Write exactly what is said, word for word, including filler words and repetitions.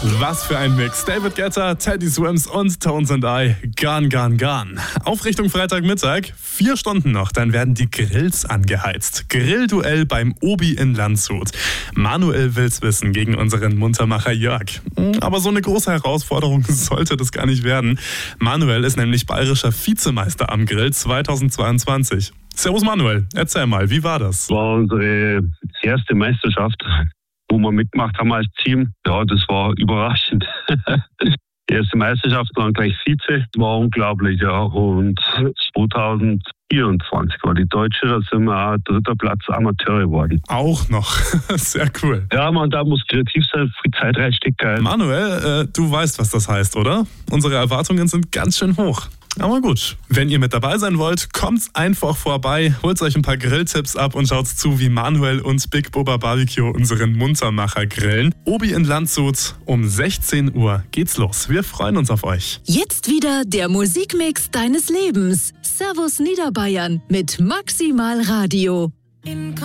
Was für ein Mix. David Guetta, Teddy Swims und Tones and I. Gone, gone, gone. Auf Richtung Freitagmittag. Vier Stunden noch, dann werden die Grills angeheizt. Grillduell beim Obi in Landshut. Manuel will's wissen gegen unseren Muntermacher Jörg. Aber so eine große Herausforderung sollte das gar nicht werden. Manuel ist nämlich bayerischer Vizemeister am Grill zweitausendzweiundzwanzig. Servus Manuel, erzähl mal, wie war das? Das war unsere erste Meisterschaft, wo wir mitgemacht haben als Team. Ja, das war überraschend. Die erste Meisterschaft, dann gleich Vize, war unglaublich, ja. Und zweitausendvierundzwanzig war die deutsche, da sind wir auch dritter Platz Amateur geworden. Auch noch, sehr cool. Ja, man, da muss kreativ sein, viel Zeit reinstecken. Manuel, äh, du weißt, was das heißt, oder? Unsere Erwartungen sind ganz schön hoch. Aber gut, wenn ihr mit dabei sein wollt, kommt einfach vorbei, holt euch ein paar Grilltipps ab und schaut zu, wie Manuel und Big Bubba Barbecue unseren Muntermacher grillen. Obi in Landshut, um sechzehn Uhr geht's los. Wir freuen uns auf euch. Jetzt wieder der Musikmix deines Lebens. Servus Niederbayern mit Maximal Radio.